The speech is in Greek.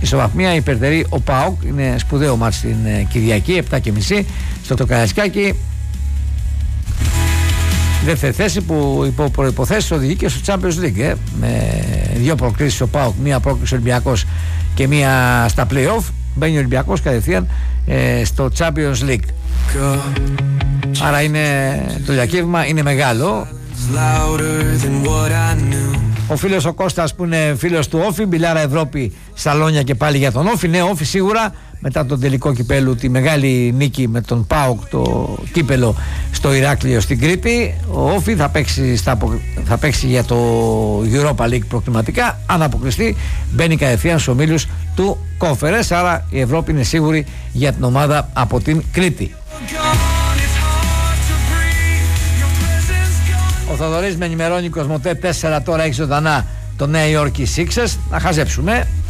ισοβαθμία, υπερτερεί ο ΠΑΟΚ. Είναι σπουδαίο μάτς την Κυριακή 7.30 στο Τοκαρασκάκι. Δεύτερη θέση που υπό προϋποθέσεις οδηγεί και στο Champions League, με 2 προκρίσεις ο ΠΑΟΚ, 1 πρόκριση Ολυμπιακός και 1 στα play-off. Μπαίνει ο Ολυμπιακός κατευθείαν στο Champions League. Άρα το διακύβημα είναι μεγάλο. Ο φίλος ο Κώστας που είναι φίλος του Όφη, Μπιλάρα Ευρώπη Σαλόνια και πάλι για τον Όφη. Ναι, Όφη σίγουρα μετά τον τελικό κυπέλου, τη μεγάλη νίκη με τον ΠΑΟΚ, το κύπελο στο Ηράκλειο στην Κρήτη. Ο Όφη θα παίξει για το Europa League προκριματικά. Αν αποκλειστεί, μπαίνει κατευθείαν στους ομίλους του Conference. Άρα η Ευρώπη είναι σίγουρη για την ομάδα από την Κρήτη. Ο Θοδωρής με ενημερώνει Κοσμοτέ 4 τώρα έχει ζωντανά το Νέα Υόρκη Sixers. Να χαζέψουμε.